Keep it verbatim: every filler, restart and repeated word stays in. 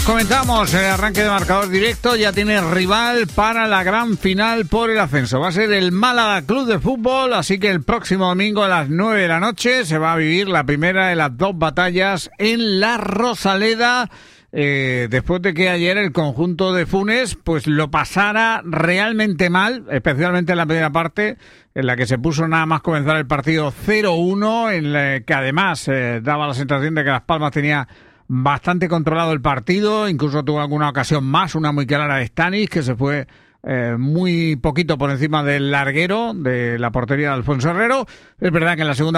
Comentamos el arranque de marcador directo, ya tiene rival para la gran final por el ascenso. Va a ser el Málaga Club de Fútbol, así que el próximo domingo a las nueve de la noche se va a vivir la primera de las dos batallas en la Rosaleda, eh, después de que ayer el conjunto de Funes pues lo pasara realmente mal, especialmente en la primera parte, en la que se puso nada más comenzar el partido cero uno, en la que además eh, daba la sensación de que Las Palmas tenía bastante controlado el partido, incluso tuvo alguna ocasión más, una muy clara de Stanis, que se fue eh, muy poquito por encima del larguero de la portería de Alfonso Herrero. Es verdad que en la segunda